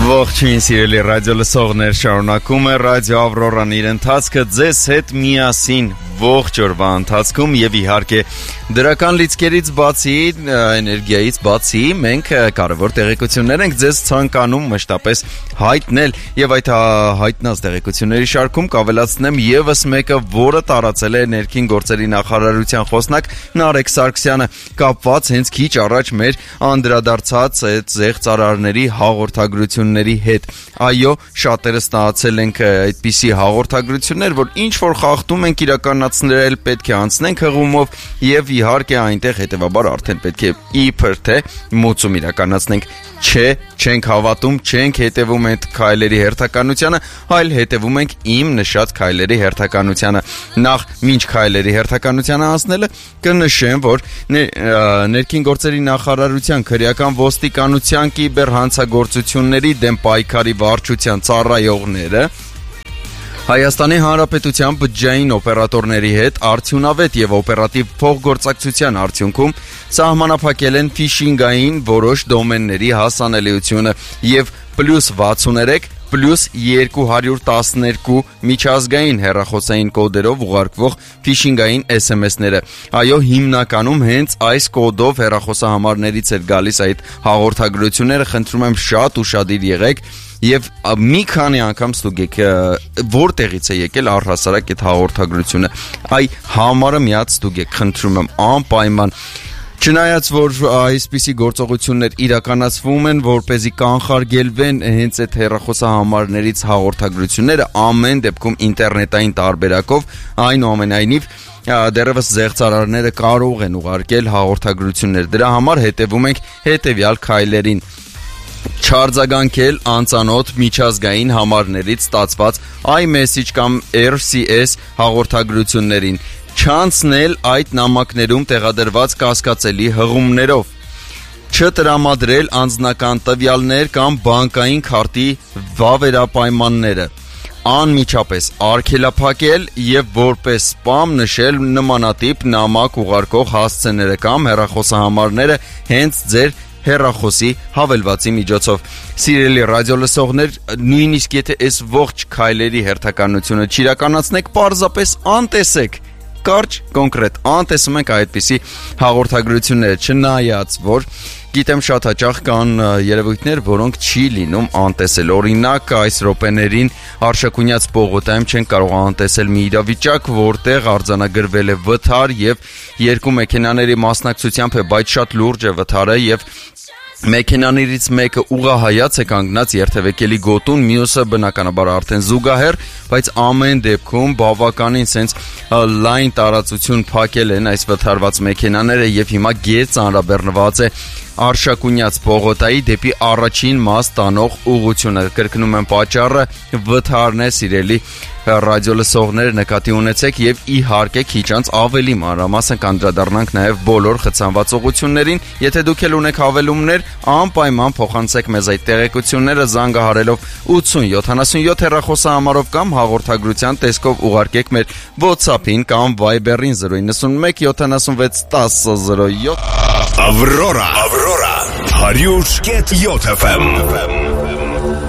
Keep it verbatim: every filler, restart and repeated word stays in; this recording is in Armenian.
Ողջույն սիրելի ռադիո լսողներ, շարունակում է ռադիո Ավրորան իր ընթացքը ձեզ հետ միասին ողջ օրվա ընթացքում եւ իհարկե դրական լիցքերից բացի, էներգիայից բացի մենք կարևոր տեղեկություններ ենք ձեզ ցանկանում մշտապես հայտնել եւ այդ հայտնած տեղեկությունների շարքում կավելացնեմ եւս մեկը, որը տարածել է ներքին գործերի նախարարության խոսնակ Նարեկ Սարգսյանը, կապված հենց քիչ առաջ մեր անդրադարձած այդ զեղծարարների հաղորդագրությունների հետ։ Այո, շատերը ստացել ենք այդպիսի հաղորդագրություններ, որ ինչ որ խախտում ենք իրականացնել, պետք է անցնենք հղումով եւ իհարկե այնտեղ հետեւաբար արդեն պետք է իբր թե մոծում իրականացնենք։ Չէ, չենք հավատում, չենք հետևում այդ քայլերի հերթականությանը, այլ հետևում ենք իմ նշած քայլերի հերթականությանը։ Նախ մինչ քայլերի հերթականությանը անցնելը կնշեմ, որ ներքին գործերի նախարարության քրեական ոստիկանության կիբերհանցագործությունների դեմ պայքարի վարչության ծառայողները Հայաստանի Հանրապետության բջջային օպերատորների հետ արդյունավետ եւ օպերատիվ փոխգործակցության արդյունքում սահմանափակել են ֆիշինգային որոշ դոմենների հասանելիությունը եւ պլյուս վաթսուններեք պլյուս երկու հարյուր տասներկու միջազգային հեռախոսային կոդերով ուղարկվող ֆիշինգային էս էմ էսները։ Այո, հիմնականում հենց այս կոդով հեռախոսահամարներից էր գալիս այդ հաղորդագրությունները, խնդրում եմ շատ ուշադիր եղեք եւ մի քանի անգամ ստուգեք որտեղից է եկել առհասարակ այդ հաղորդագրությունը։ Այ համարը միած ստուգեք, խնդրում եմ անպայման։ Չնայած որ այսպիսի գործողություններ իրականացվում են, որպեսզի կանխարգելվեն հենց այդ հեռախոսահամարներից հաղորդագրությունները, ամեն դեպքում ինտերնետային տարբերակով, այնուամենայնիվ դեռևս զեղծարարները կարող են ուղարկել հաղորդագրություններ։ Դրա համար հետևում ենք հետևյալ քայլերին. չարձագանքել անծանոթ միջազգային համարներից ստացված iMessage կամ R C S հաղորդագրություններին, չանցնել այդ նամակներում տեղադրված կասկածելի հղումներով, չտրամադրել անձնական տվյալներ կամ բանկային քարտի վավերապայմանները, անմիջապես արգելափակել եւ որպես սպամ նշել նմանատիպ նամակ ուղարկող հասցեները կամ հեռախոսահամարները հենց ձեր հեռախոսի հավելվածի միջոցով։ Սիրելի ռադիո լսողներ, նույնիսկ եթե այս ողջ քայլերի հերթականությունը չիրականացնեք, պարզապես անտեսեք, կարճ, կոնկրետ անտեսում ենք այդպիսի հաղորդագրությունները, չնայած որ գիտեմ շատ հաճախ կան երևույթներ, որոնք չի լինում անտեսել։ Օրինակ, այս րոպեներին Արշակունյաց պողոտայում չեն կարող անտեսել մի իրավիճակ, որտեղ արձանագրվել է վթար եւ երկու մեքենաների մասնակցությամբ է, բայց շատ լուրջ է վթարը եւ մեքենաներից մեկը ուղղահայաց է կանգնած երթևեկելի գոտուն, մյուսը բնականաբար արդեն զուգահեռ, բայց ամեն դեպքում բավականին sense լայն տարածություն փակել են այս վթարված մեքենաները եւ հիմա գետ ծանրաբեռնված է Արշակունյաց պողոտայի դեպի առաջին մաս տանող ուղղությունը։ Կրկնում եմ, պատճառը վթարն է, սիրելի ռադիո լսողներ, նկատի ունեցեք եւ իհարկե քիչ անց ավելի մանրամասն կանդրադառնանք նաեւ բոլոր խցանված ուղղություններին։ Եթե դուք էլ ունեք հավելումներ, անպայման փոխանցեք մեզ այդ տեղեկությունները զանգահարելով ութսուն յոթանասունյոթ հեռախոսահամարով կամ հաղորդագրության տեսքով ուղարկեք մեր WhatsApp-ին կամ Viber-ին զրո իննսունմեկ յոթանասունվեց տասը զրո յոթ։ Ավրորա, Ավրորա, հարյուր կետ յոթ F M։